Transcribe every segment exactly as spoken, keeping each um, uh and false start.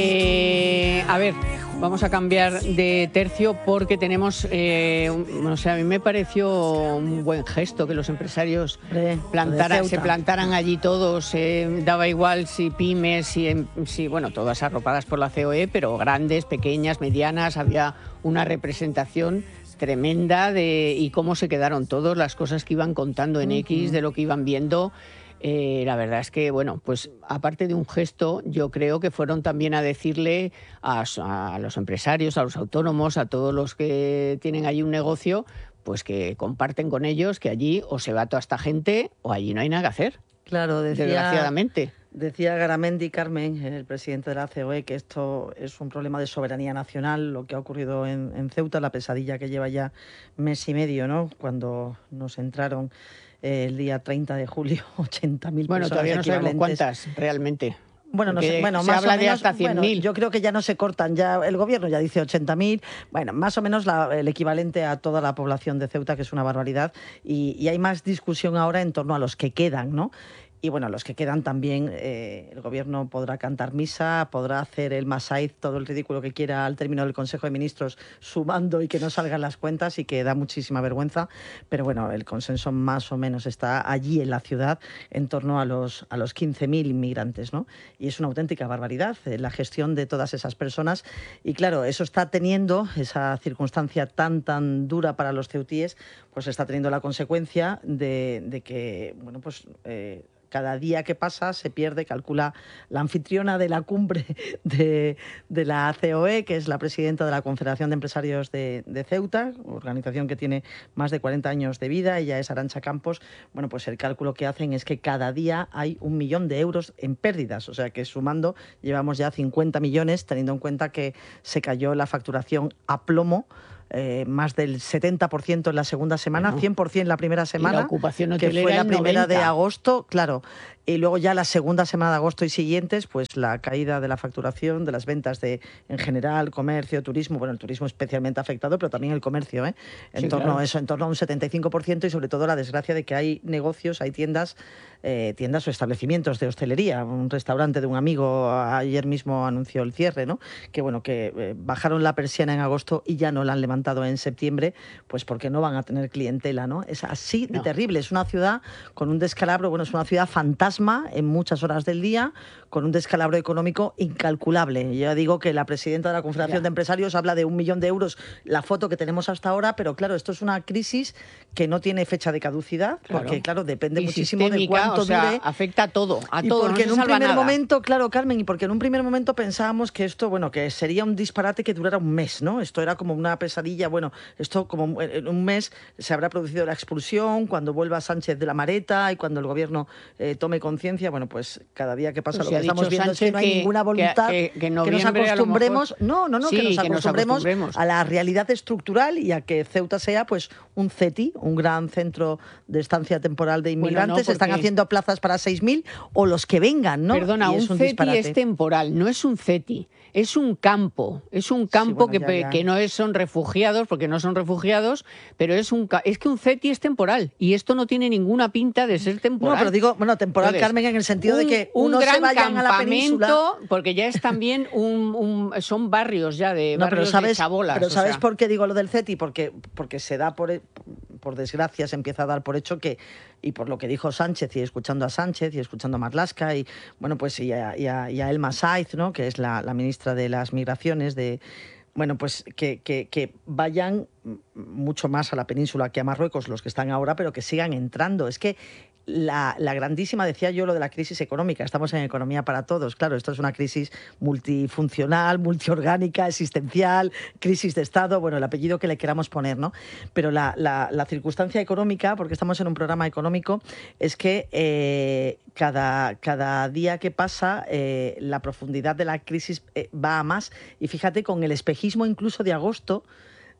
Eh, a ver, vamos a cambiar de tercio porque tenemos, eh, un, o sea, a mí me pareció un buen gesto que los empresarios plantaran, se plantaran allí todos, eh, daba igual si pymes, si, si, bueno, todas arropadas por la C O E, pero grandes, pequeñas, medianas, había una representación tremenda de y cómo se quedaron todos, las cosas que iban contando en uh-huh. X, de lo que iban viendo. Eh, la verdad es que, bueno, pues aparte de un gesto, yo creo que fueron también a decirle a, a los empresarios, a los autónomos, a todos los que tienen allí un negocio, pues que comparten con ellos que allí o se va toda esta gente o allí no hay nada que hacer. Claro, decía, desgraciadamente. Decía Garamendi Carmen, el presidente de la C O E, que esto es un problema de soberanía nacional, lo que ha ocurrido en, en Ceuta, la pesadilla que lleva ya mes y medio, ¿no? Cuando nos entraron el día treinta de julio, ochenta mil bueno, personas todavía no sabemos cuántas realmente. Bueno, no sé, bueno, se más habla o menos, de hasta cien mil. Bueno, yo creo que ya no se cortan, ya el gobierno ya dice ochenta mil, bueno, más o menos la, el equivalente a toda la población de Ceuta, que es una barbaridad, y, y hay más discusión ahora en torno a los que quedan, ¿no? Y bueno, los que quedan también, eh, el gobierno podrá cantar misa, podrá hacer el masaiz, todo el ridículo que quiera al término del Consejo de Ministros, sumando y que no salgan las cuentas y que da muchísima vergüenza. Pero bueno, el consenso más o menos está allí en la ciudad en torno a los, a los quince mil inmigrantes, ¿no? Y es una auténtica barbaridad eh, la gestión de todas esas personas. Y claro, eso está teniendo, esa circunstancia tan, tan dura para los ceutíes, pues está teniendo la consecuencia de, de que, bueno, pues... Eh, cada día que pasa se pierde, calcula la anfitriona de la cumbre de, de la C O E, que es la presidenta de la Confederación de Empresarios de, de Ceuta, organización que tiene más de cuarenta años de vida, ella es Arantxa Campos. Bueno, pues el cálculo que hacen es que cada día hay un millón de euros en pérdidas, o sea que sumando llevamos ya cincuenta millones, teniendo en cuenta que se cayó la facturación a plomo, Eh, más del setenta por ciento en la segunda semana, bueno, cien por ciento la primera semana, la ocupación que fue la primera noventa. De agosto, claro, y luego ya la segunda semana de agosto y siguientes, pues la caída de la facturación, de las ventas de, en general, comercio, turismo, bueno, el turismo especialmente afectado, pero también el comercio, ¿eh? En sí, torno claro. a eso, en torno a un setenta y cinco por ciento, y sobre todo la desgracia de que hay negocios, hay tiendas, eh, tiendas o establecimientos de hostelería. Un restaurante de un amigo ayer mismo anunció el cierre, ¿no? Que bueno, que eh, bajaron la persiana en agosto y ya no la han levantado en septiembre, pues porque no van a tener clientela, ¿no? Es así de no. terrible. Es una ciudad con un descalabro, bueno, es una ciudad fantasma en muchas horas del día, con un descalabro económico incalculable. Yo digo que la presidenta de la Confederación ya. de Empresarios habla de un millón de euros, la foto que tenemos hasta ahora, pero claro, esto es una crisis que no tiene fecha de caducidad, claro. porque claro, depende y muchísimo de cuánto o sea, dure. Afecta a todo, a y todo. Porque no en un primer nada. momento, claro, Carmen, y porque en un primer momento pensábamos que esto, bueno, que sería un disparate que durara un mes, ¿no? Esto era como una pesadilla. Bueno, esto como en un mes se habrá producido la expulsión, cuando vuelva Sánchez de la Mareta y cuando el gobierno eh, tome conciencia, bueno, pues cada día que pasa pues lo que estamos viendo Sánchez es que no hay que, ninguna voluntad que, que, que, que nos acostumbremos, mejor... no, no, no, sí, que, nos, que acostumbremos nos acostumbremos a la realidad estructural y a que Ceuta sea pues un CETI, un gran centro de estancia temporal de inmigrantes. Bueno, no, porque... están haciendo plazas para seis mil o los que vengan, ¿no? Perdona, un, un CETI disparate. Es temporal, no es un CETI. Es un campo, es un campo sí, bueno, que, ya, ya. que no es, son refugiados, porque no son refugiados, pero es un es que un CETI es temporal y esto no tiene ninguna pinta de ser temporal. No, pero digo, bueno, temporal, Entonces, Carmen, en el sentido un, de que un uno gran se vayan a la península, porque ya es también un, un son barrios ya de no, barrios pero sabes, de chabolas. Pero ¿sabes o sea. por qué digo lo del CETI? Porque porque se da por por desgracia se empieza a dar por hecho que, y por lo que dijo Sánchez, y escuchando a Sánchez y escuchando a Marlaska y bueno, pues y a, y a, y a Elma Saiz, ¿no? Que es la, la ministra de las Migraciones, de bueno, pues que, que, que vayan mucho más a la península que a Marruecos los que están ahora, pero que sigan entrando. Es que la, la grandísima, decía yo, lo de la crisis económica. Estamos en economía para todos. Claro, esto es una crisis multifuncional, multiorgánica, existencial, crisis de Estado, bueno, el apellido que le queramos poner, ¿no? Pero la, la, la circunstancia económica, porque estamos en un programa económico, es que eh, cada, cada día que pasa eh, la profundidad de la crisis eh, va a más. Y fíjate, con el espejismo incluso de agosto,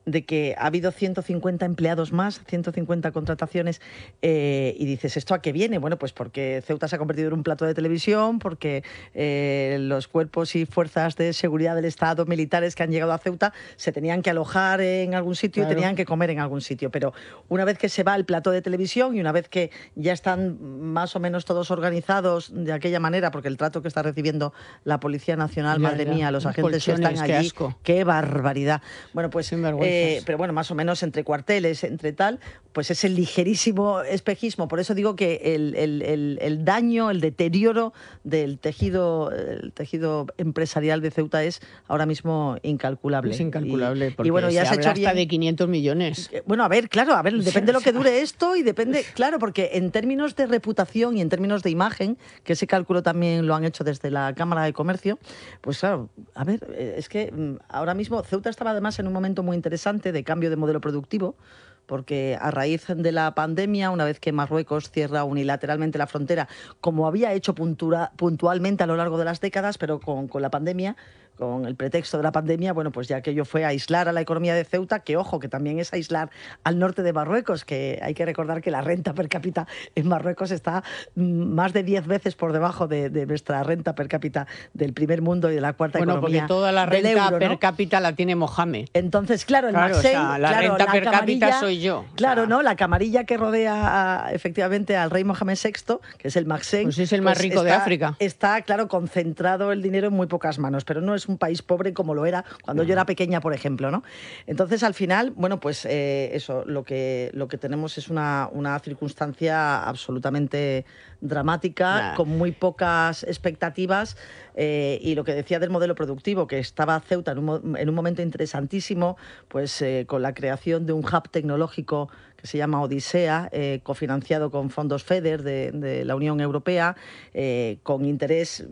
de que ha habido ciento cincuenta empleados más, ciento cincuenta contrataciones, eh, y dices, ¿esto a qué viene? Bueno, pues porque Ceuta se ha convertido en un plato de televisión, porque eh, los cuerpos y fuerzas de seguridad del Estado, militares que han llegado a Ceuta, se tenían que alojar en algún sitio, claro, y tenían que comer en algún sitio. Pero una vez que se va el plato de televisión y una vez que ya están más o menos todos organizados de aquella manera, porque el trato que está recibiendo la Policía Nacional, ya, madre ya. mía, los agentes que están allí, asco. Qué barbaridad. Bueno, pues... Eh, pero bueno, más o menos entre cuarteles, entre tal, pues es el ligerísimo espejismo. Por eso digo que el, el, el, el daño, el deterioro del tejido, el tejido empresarial de Ceuta es ahora mismo incalculable. Es incalculable, y, porque y bueno, ya se se ha hecho bien de quinientos millones. Bueno, a ver, claro, a ver, depende de lo que dure esto y depende, claro, porque en términos de reputación y en términos de imagen, que ese cálculo también lo han hecho desde la Cámara de Comercio, pues claro, a ver, es que ahora mismo Ceuta estaba además en un momento muy interesante de cambio de modelo productivo, porque a raíz de la pandemia, una vez que Marruecos cierra unilateralmente la frontera, como había hecho puntura, puntualmente a lo largo de las décadas, pero con, con la pandemia, con el pretexto de la pandemia, bueno, pues ya aquello fue aislar a la economía de Ceuta, que ojo, que también es aislar al norte de Marruecos, que hay que recordar que la renta per cápita en Marruecos está más de diez veces por debajo de, de nuestra renta per cápita del primer mundo y de la cuarta bueno, economía. Bueno, porque toda la renta euro, per ¿no? cápita la tiene Mohamed. Entonces, claro, el claro, Maxen, o sea, la claro, renta la per camarilla, cápita soy yo. Claro, o sea, ¿no? La camarilla que rodea a, efectivamente al rey Mohamed sexto, que es el Maxen. Pues es el más pues rico está, de África. Está, claro, concentrado el dinero en muy pocas manos, pero no es un país pobre como lo era cuando no. yo era pequeña, por ejemplo, ¿no? Entonces, al final, bueno, pues eh, eso, lo que, lo que tenemos es una, una circunstancia absolutamente dramática, nah. con muy pocas expectativas, eh, y lo que decía del modelo productivo, que estaba Ceuta en un, en un momento interesantísimo, pues eh, con la creación de un hub tecnológico que se llama Odisea, eh, cofinanciado con fondos FEDER de, de la Unión Europea, eh, con interés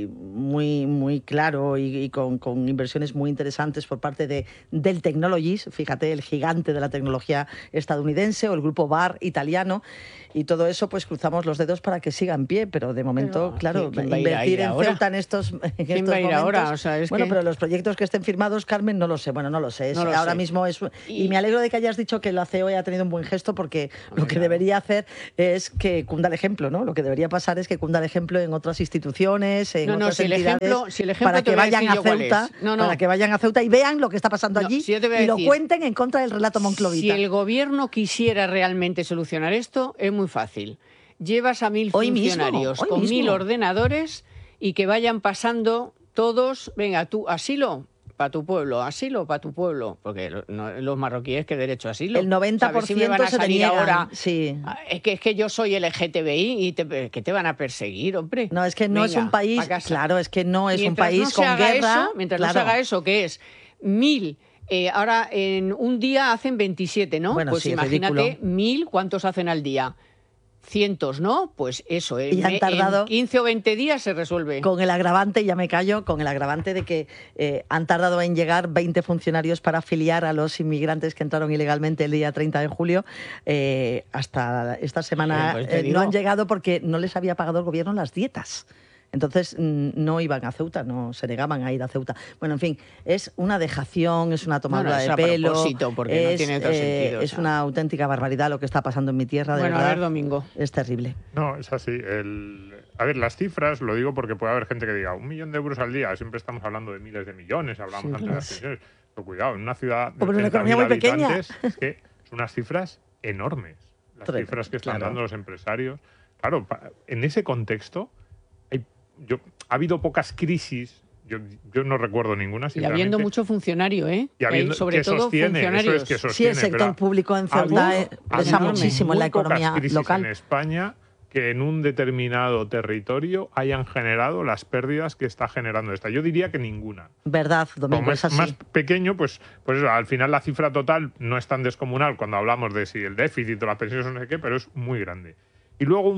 muy, muy claro y, y con, con inversiones muy interesantes por parte de Dell Technologies, fíjate, el gigante de la tecnología estadounidense, o el grupo B A R italiano, y todo eso pues cruzamos los dedos para que siga en pie, pero de momento, pero, claro, invertir en ahora? Ceuta en estos, en ¿Quién estos va a ir momentos... ahora? O sea, es bueno, que... pero los proyectos que estén firmados, Carmen, no lo sé, bueno, no lo sé, es, no lo ahora sé. mismo es... Y... y me alegro de que hayas dicho que la C E O ha tenido un buen gesto, porque no, lo que claro. debería hacer es que cunda el ejemplo, ¿no? Lo que debería pasar es que cunda el ejemplo en otras instituciones, en no, no, otras si entidades, el ejemplo, si el ejemplo para que vayan a Ceuta, no, no. para que vayan a Ceuta y vean lo que está pasando no, allí si y decir, lo cuenten en contra del relato monclovita. Si el gobierno quisiera realmente solucionar esto, es muy fácil. Llevas a mil hoy funcionarios mismo, hoy con mismo. mil ordenadores y que vayan pasando todos, venga, tú, asilo para tu pueblo, asilo para tu pueblo, porque no, los marroquíes, ¿qué derecho a asilo? El noventa por ciento si me van a se salir ahora. Sí. Es que, es que yo soy L G T B I y te, que te van a perseguir, hombre. No, es que no venga, es un país, claro, es que no es mientras un país no con guerra. Eso, mientras claro. no se haga eso, que es mil... Eh, ahora, en un día hacen veintisiete, ¿no? Bueno, pues sí, imagínate, mil, ¿cuántos hacen al día? Cientos, ¿no? Pues eso, y han en, tardado, en quince o veinte días se resuelve. Con el agravante, ya me callo, con el agravante de que eh, han tardado en llegar veinte funcionarios para afiliar a los inmigrantes que entraron ilegalmente el día treinta de julio. Eh, hasta esta semana pues eh, no han llegado porque no les había pagado el gobierno las dietas. Entonces no iban a Ceuta, no se negaban a ir a Ceuta. Bueno, en fin, es una dejación, es una tomadura no, no, es de pelo. A propósito, porque es, no tiene otro eh, sentido. Es o sea. una auténtica barbaridad lo que está pasando en mi tierra, de bueno, verdad. a ver, Domingo. Es terrible. No, es así. El... A ver, las cifras, lo digo porque puede haber gente que diga un millón de euros al día. Siempre estamos hablando de miles de millones, hablamos sí, antes claro. de las pensiones. Pero cuidado, en una ciudad de Como una economía muy pequeña. Es que son unas cifras enormes. Las Tremendo, cifras que están claro. dando los empresarios. Claro, en ese contexto, hay, yo, ha habido pocas crisis. Yo, yo no recuerdo ninguna. Y habiendo mucho funcionario, ¿eh? Y habiendo, sobre que todo sostiene, funcionarios. Eso es que sostiene, sí, el sector pero público en Ceuta pesa muchísimo en la economía crisis local. En España, que en un determinado territorio hayan generado las pérdidas que está generando esta. Yo diría que ninguna. Verdad, Domingo, Como es así. más pequeño, pues, pues eso, al final la cifra total no es tan descomunal cuando hablamos de si el déficit o las pensiones o no sé qué, pero es muy grande. Y luego un,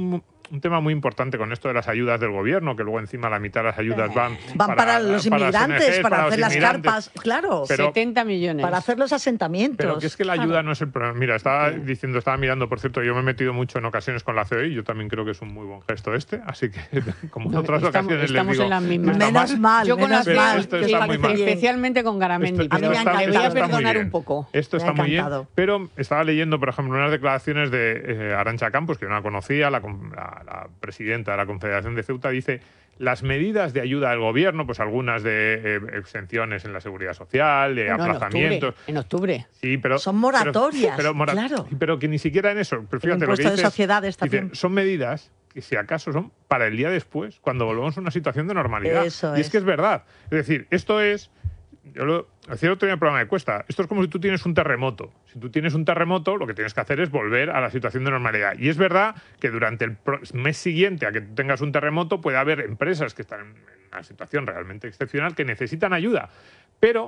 un tema muy importante con esto de las ayudas del gobierno, que luego encima la mitad de las ayudas van, van para, para los inmigrantes, para, para, para hacer las carpas, claro. Pero, setenta millones. Para hacer los asentamientos. Pero que es que la ayuda claro. no es el problema. Mira, estaba sí. diciendo, estaba mirando, por cierto, yo me he metido mucho en ocasiones con la C O E y yo también creo que es un muy buen gesto este, así que como en no, otras estamos, ocasiones estamos les digo... En las mismas. Menos mal, yo con menos la mal. Esto está muy mal. Especialmente con Garamendi, esto, pero esto me está, voy a esto perdonar un poco. Esto está muy bien, pero estaba leyendo, por ejemplo, unas declaraciones de eh, Arantxa Campos, que yo no la conocía, la, la, la presidenta de la Confederación de Ceuta, dice: las medidas de ayuda del gobierno, pues algunas de eh, exenciones en la seguridad social, de bueno, aplazamientos... En octubre, en octubre. Sí, pero... Son moratorias, pero, pero, mora claro. Pero que ni siquiera en eso... Pero fíjate, el lo que dices, de sociedades también. Dice, son medidas que si acaso son para el día después, cuando volvamos a una situación de normalidad. Eso y es. es que es verdad. Es decir, esto es... Yo lo decía otro día en el programa de Cuesta. Esto es como si tú tienes un terremoto. Si tú tienes un terremoto, lo que tienes que hacer es volver a la situación de normalidad. Y es verdad que durante el mes siguiente a que tú tengas un terremoto puede haber empresas que están en una situación realmente excepcional que necesitan ayuda. Pero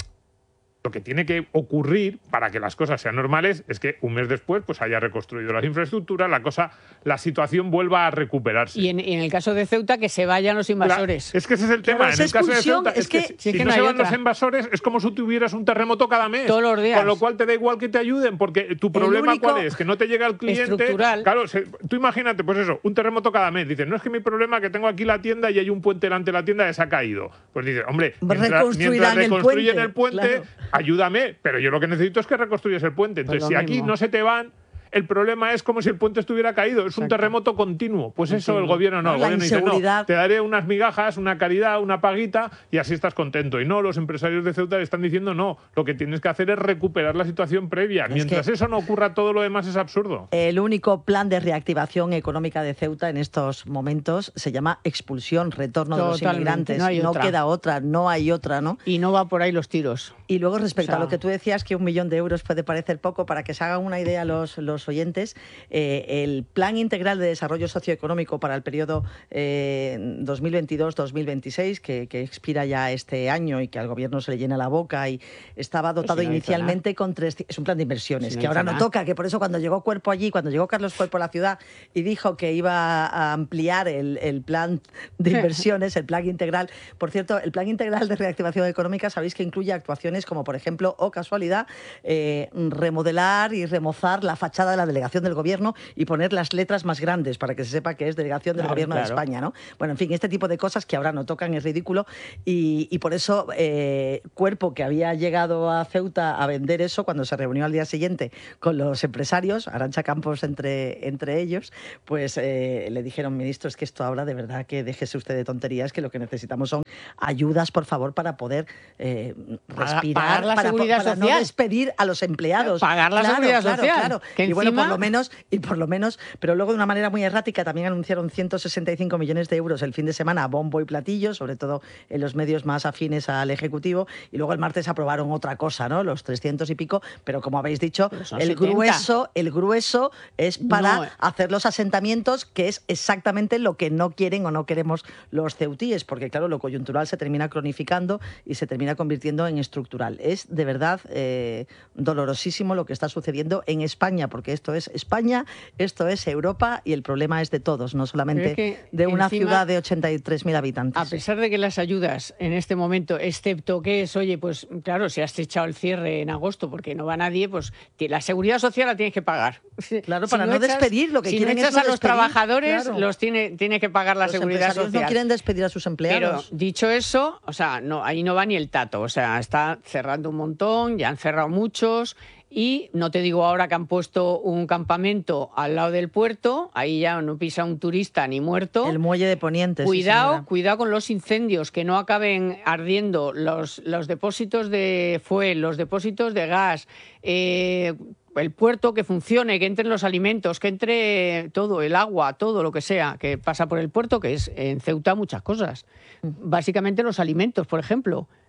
lo que tiene que ocurrir para que las cosas sean normales es que un mes después pues haya reconstruido las infraestructuras, la cosa, la situación vuelva a recuperarse. Y en, y en el caso de Ceuta, que se vayan los invasores. La, es que ese es el tema. Claro, en el caso de Ceuta, es que, es que si, si que no, no se van otra. los invasores, es como si tuvieras un terremoto cada mes. Todos los días. Con lo cual te da igual que te ayuden, porque tu problema ¿cuál es? Que no te llega el cliente. Estructural. Claro, se, tú imagínate, pues eso, un terremoto cada mes. Dices, no es que mi problema es que tengo aquí la tienda y hay un puente delante de la tienda que se ha caído. Pues dices, hombre, mientras, mientras reconstruyen el puente, el puente claro. ayúdame, pero yo lo que necesito es que reconstruyas el puente. Entonces, pues si aquí mismo. no se te van, el problema es como si el puente estuviera caído. Es Exacto. un terremoto continuo. Pues continuo. Eso el gobierno no. El gobierno dice, no, te daré unas migajas, una caridad, una paguita y así estás contento. Y no, los empresarios de Ceuta le están diciendo, no, lo que tienes que hacer es recuperar la situación previa. Es Mientras eso no ocurra, todo lo demás es absurdo. El único plan de reactivación económica de Ceuta en estos momentos se llama expulsión, retorno Totalmente. de los inmigrantes. No, hay no otra. queda otra, no hay otra, ¿no? Y no va por ahí los tiros. Y luego, respecto o sea, a lo que tú decías, que un millón de euros puede parecer poco, para que se hagan una idea los, los oyentes, eh, el Plan Integral de Desarrollo Socioeconómico para el periodo eh, dos mil veintidós dos mil veintiséis, que, que expira ya este año y que al gobierno se le llena la boca, y estaba dotado no inicialmente con tres... Es un plan de inversiones, sí, que no ahora no nada. toca, que por eso cuando llegó Cuerpo allí, cuando llegó Carlos Cuerpo a la ciudad y dijo que iba a ampliar el, el plan de inversiones, el Plan Integral... Por cierto, el Plan Integral de Reactivación Económica, sabéis que incluye actuaciones como, por ejemplo, o casualidad, eh, remodelar y remozar la fachada de la delegación del gobierno y poner las letras más grandes para que se sepa que es delegación del claro, gobierno claro. de España, ¿no? Bueno, en fin, este tipo de cosas que ahora no tocan es ridículo y, y por eso eh, Cuerpo, que había llegado a Ceuta a vender eso, cuando se reunió al día siguiente con los empresarios, Arantxa Campos entre, entre ellos, pues eh, le dijeron, ministro, es que esto ahora de verdad que déjese usted de tonterías, que lo que necesitamos son ayudas, por favor, para poder eh, respirar, pagar la para, seguridad para social. no despedir a los empleados. Pagar la claro, seguridad claro, social. Claro. Que y encima... bueno, por lo menos, y por lo menos, pero luego de una manera muy errática también anunciaron ciento sesenta y cinco millones de euros el fin de semana a bombo y platillo, sobre todo en los medios más afines al Ejecutivo, y luego el martes aprobaron otra cosa, ¿no? Los trescientos y pico, pero como habéis dicho, el setenta. grueso, el grueso es para no. hacer los asentamientos, que es exactamente lo que no quieren o no queremos los ceutíes, porque claro, lo coyuntural se termina cronificando y se termina convirtiendo en estructural. Es de verdad eh, dolorosísimo lo que está sucediendo en España, porque esto es España, esto es Europa y el problema es de todos, no solamente de una encima, ciudad de ochenta y tres mil habitantes. A pesar de que las ayudas en este momento, excepto que es, oye, pues claro, si has echado el cierre en agosto porque no va nadie, pues la seguridad social la tienes que pagar. Claro, si para no, no echas, despedir, lo que si quieren no echas es no a los despedir, trabajadores, claro. los tiene, tiene que pagar la los seguridad social. no quieren despedir a sus empleados. Pero dicho eso, o sea, no, ahí no va ni el tato, o sea, está cerrando un montón, ya han cerrado muchos. Y no te digo ahora que han puesto un campamento al lado del puerto, ahí ya no pisa un turista ni muerto. El muelle de Poniente. Cuidado, sí, cuidado con los incendios, que no acaben ardiendo los, los depósitos de fuel, los depósitos de gas, eh, el puerto que funcione, que entren los alimentos, que entre todo, el agua, todo lo que sea, que pasa por el puerto, que es en Ceuta muchas cosas. Básicamente los alimentos, por ejemplo.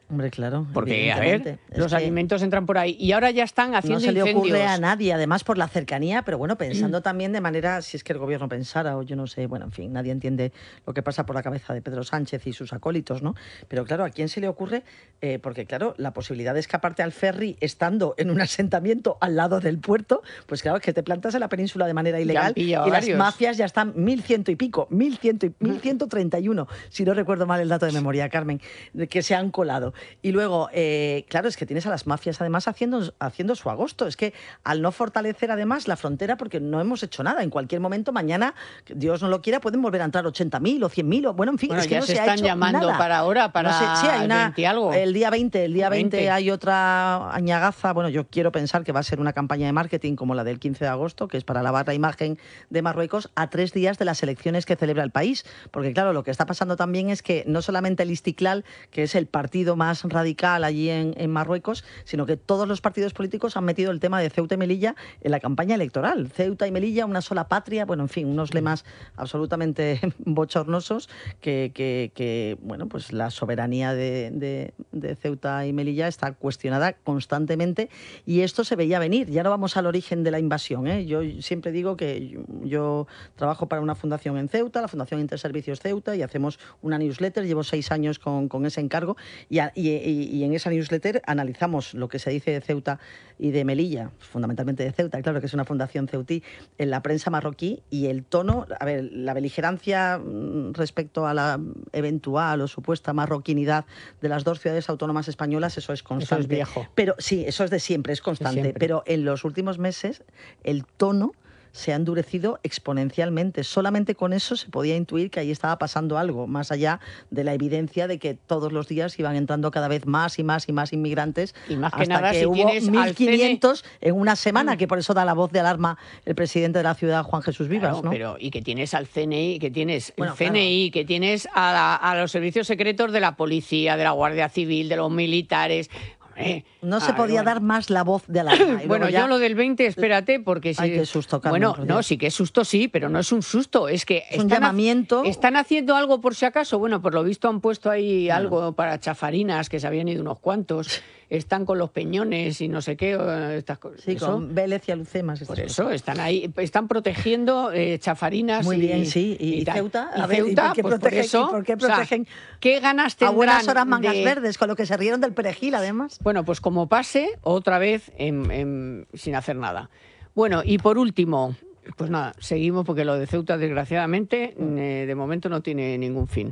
Hombre, claro. Porque, a ver, los alimentos entran por ahí y ahora ya están haciendo incendios. No se le ocurre a nadie, además por la cercanía, pero bueno, pensando también de manera, si es que el gobierno pensara, o yo no sé, bueno, en fin, nadie entiende lo que pasa por la cabeza de Pedro Sánchez y sus acólitos, ¿no? Pero claro, ¿a quién se le ocurre? Eh, porque claro, la posibilidad de escaparte al ferry estando en un asentamiento al lado del puerto, pues claro, es que te plantas en la península de manera ilegal y varios. Las mafias ya están mil ciento y pico, mil ciento y mil ciento treinta y uno, si no recuerdo mal el dato de memoria, Carmen, de que se han colado. Y luego, eh, claro, es que tienes a las mafias además haciendo, haciendo su agosto. Es que al no fortalecer además la frontera, porque no hemos hecho nada, en cualquier momento mañana, Dios no lo quiera, pueden volver a entrar ochenta mil o cien mil, o bueno, en fin, bueno, es que ya no se, se están ha hecho llamando nada. para ahora, para no sé, sí, hay una, el veinte algo. El día veinte, el día veinte, veinte hay otra añagaza, bueno, yo quiero pensar que va a ser una campaña de marketing como la del quince de agosto, que es para lavar la imagen de Marruecos a tres días de las elecciones que celebra el país. Porque claro, lo que está pasando también es que no solamente el Istiklal, que es el partido más radical allí en, en Marruecos, sino que todos los partidos políticos han metido el tema de Ceuta y Melilla en la campaña electoral. Ceuta y Melilla, una sola patria, bueno, en fin, unos lemas absolutamente bochornosos que, que, que bueno, pues la soberanía de, de, de Ceuta y Melilla está cuestionada constantemente y esto se veía venir. Ya no vamos al origen de la invasión, ¿eh? Yo siempre digo que yo, yo trabajo para una fundación en Ceuta, la Fundación Interservicios Ceuta, y hacemos una newsletter, llevo seis años con, con ese encargo, y, a, y, y, y en esa newsletter analizamos lo que se dice de Ceuta y de Melilla, fundamentalmente de Ceuta, claro que es una fundación ceutí, en la prensa marroquí, y el tono, a ver, la beligerancia respecto a la eventual o supuesta marroquinidad de las dos ciudades autónomas españolas, eso es constante. Eso es viejo. Pero sí, eso es de siempre, es constante, siempre. Pero en los últimos meses el tono se ha endurecido exponencialmente. Solamente con eso se podía intuir que ahí estaba pasando algo, más allá de la evidencia de que todos los días iban entrando cada vez más y más y más inmigrantes, y más que hasta nada, que si hubo mil quinientos en una semana, que por eso da la voz de alarma el presidente de la ciudad, Juan Jesús Vivas, claro, ¿no? Pero, y que tienes al C N I, que tienes bueno, el C N I, claro. que tienes a, la, a los servicios secretos de la policía, de la Guardia Civil, de los militares. Eh, no se ver, podía bueno. dar más la voz de alarma. Bueno, ya... yo lo del veinte, espérate, porque si... Ay, qué susto, Carmen. Bueno, no, sí que es susto, sí, pero no es un susto, es que... Es un están llamamiento... Ha... ¿Están haciendo algo por si acaso? Bueno, por lo visto han puesto ahí bueno. algo para chafarinas, que se habían ido unos cuantos. Están con los peñones y no sé qué, estas cosas. Sí, eso, con Vélez y Alucemas. Por eso, cosas. están ahí, están protegiendo eh, chafarinas. Muy y, bien, sí. ¿Y, y Ceuta? Y a ver, Ceuta, ¿y por qué pues protegen, por eso, ¿y por qué protegen? O sea, ¿qué ganas tendrán? A buenas horas mangas de... verdes, con lo que se rieron del perejil, además. Bueno, pues como pase, otra vez en, en, sin hacer nada. Bueno, y por último, pues nada, seguimos porque lo de Ceuta, desgraciadamente, eh, de momento no tiene ningún fin.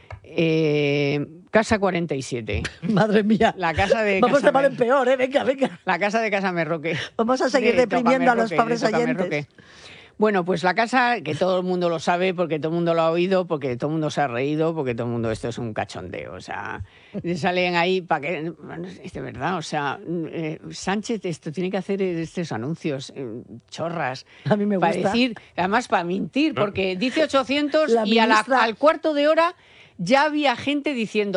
Eh, Casa cuarenta y siete. Madre mía. La casa de Vamos casa de mal en peor, ¿eh? Venga, venga. La casa de Casa Merroque. Vamos a seguir de deprimiendo a los Merroque, pobres de oyentes. Merroque. Bueno, pues la casa, que todo el mundo lo sabe, porque todo el mundo lo ha oído, porque todo el mundo se ha reído, porque todo el mundo, esto es un cachondeo. O sea, salen ahí para que... Es de verdad, o sea, eh, Sánchez esto tiene que hacer estos anuncios, eh, chorras. A mí me gusta. Para decir, además para mentir, No. porque dice ochocientos La y a la, ministra... al cuarto de hora ya había gente diciendo